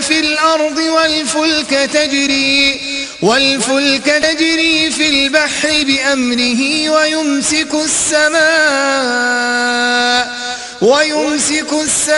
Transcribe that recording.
في الأرض والفلك تجري في البحر بأمره ويمسك السماء